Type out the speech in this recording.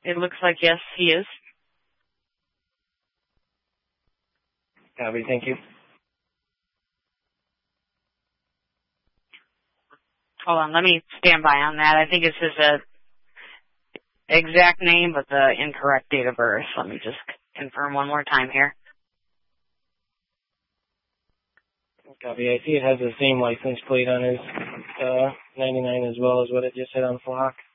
It looks like yes, he is. Copy, thank you. Hold on, let me stand by on that. I think it's his exact name, but the incorrect date of birth. Let me just confirm one more time here. Copy. I see it has the same license plate on his 99 as well as what it just said on Flock.